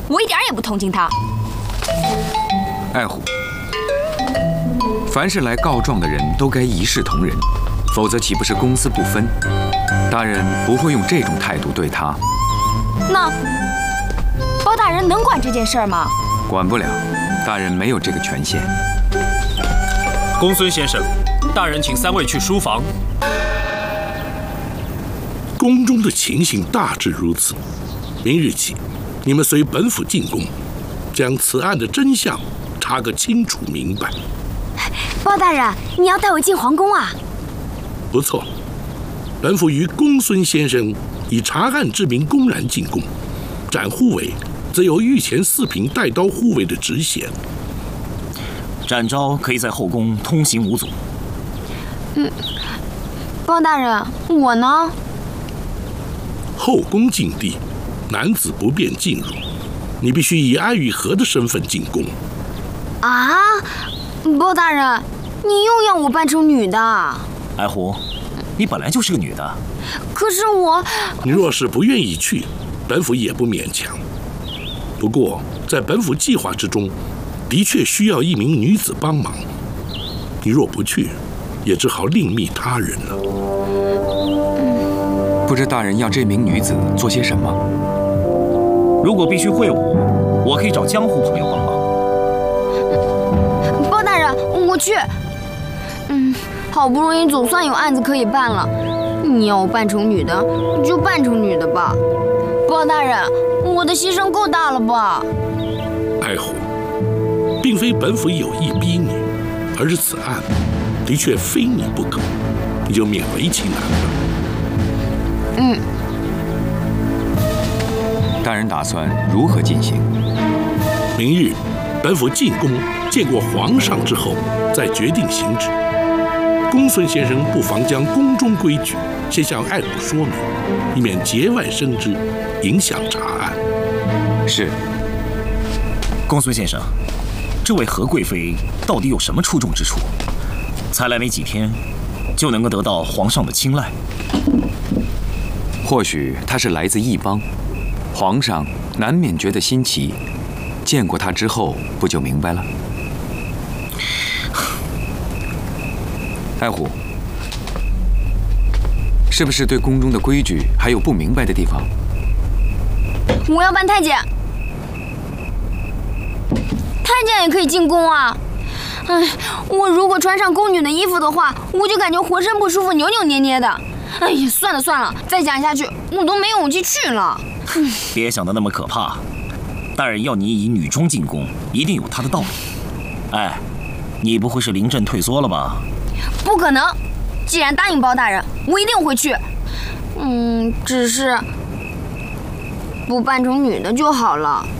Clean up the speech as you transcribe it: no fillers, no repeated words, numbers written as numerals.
我一点也不同情他。 爱虎，凡是来告状的人都该一视同仁，否则岂不是公私不分？大人不会用这种态度对他。 那包大人能管这件事儿吗？ 管不了，大人没有这个权限。 公孙先生，大人请3位去书房。 宫中的情形大致如此。明日起，你们随本府进宫，将此案的真相查个清楚明白。 包大人，你要带我进皇宫啊？ 不错，本府于公孙先生以查案之名公然进宫，斩护卫则由御前4品带刀护卫的职衔。 展昭可以在后宫通行无阻。 包大人，我呢？ 后宫禁地，男子不便进入，你必须以安与和的身份进宫。 啊，包大人，你又要我扮成女的？ 爱狐，你本来就是个女的。 可是我…… 你若是不愿意去，本府也不勉强。不过，在本府计划之中，的确需要一名女子帮忙。你若不去，也只好另觅他人了。 不知大人要这名女子做些什么？ 如果必须会武，我可以找江湖朋友帮忙。 包大人，我去。好不容易总算有案子可以办了，你要我扮成女的，就扮成女的吧。包大人，我的牺牲够大了吧？ 爱虎，并非本府有意逼你，而是此案的确非你不可，你就勉为其难吧。 大人打算如何进行？ 明日，本府进宫见过皇上之后，再决定行止。公孙先生不妨将宫中规矩先向爱虎说明，以免节外生枝，影响查案。 是。 公孙先生，这位何贵妃到底有什么出众之处？才来没几天，就能够得到皇上的青睐？ 或许她是来自异邦，皇上难免觉得新奇。见过她之后，不就明白了？爱虎，是不是对宫中的规矩还有不明白的地方？ 我要扮太监。太监也可以进宫啊！我如果穿上宫女的衣服的话，我就感觉浑身不舒服，扭扭捏捏的。哎呀，算了算了，再讲下去我都没有勇气去了。 别想得那么可怕，大人要你以女装进宫，一定有他的道理。哎，你不会是临阵退缩了吧？ 不可能，既然答应包大人，我一定会去。只是不扮成女的就好了。